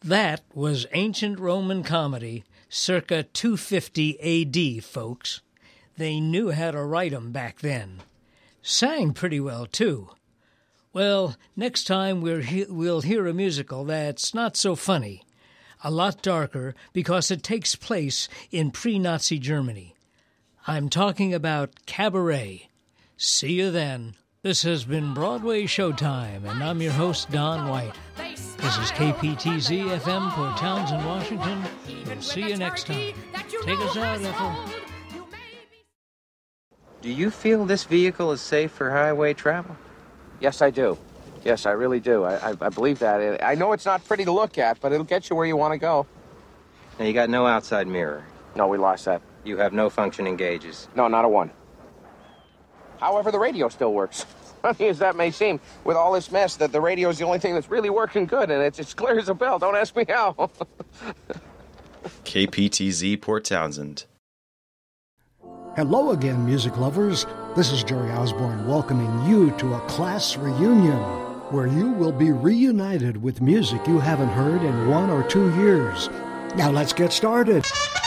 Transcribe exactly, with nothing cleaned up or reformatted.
That was ancient Roman comedy, circa two fifty A D, folks. They knew how to write 'em back then. Sang pretty well, too. Well, next time we're he- we'll hear a musical that's not so funny, a lot darker because it takes place in pre-Nazi Germany. I'm talking about Cabaret. See you then. This has been Broadway Showtime, and I'm your host, Don White. This is K P T Z F M, Port Townsend, Washington. We'll see you next time. Take us out, Ethel. Do you feel this vehicle is safe for highway travel? Yes, I do. Yes, I really do. I, I, I believe that. I know it's not pretty to look at, but it'll get you where you want to go. Now, you got no outside mirror. No, we lost that. You have no functioning gauges. No, not a one. However, the radio still works. Funny as that may seem, with all this mess, that the radio is the only thing that's really working good, and it's as clear as a bell. Don't ask me how. K P T Z Port Townsend. Hello again, music lovers. This is Jerry Osborne welcoming you to a class reunion, where you will be reunited with music you haven't heard in one or two years. Now let's get started.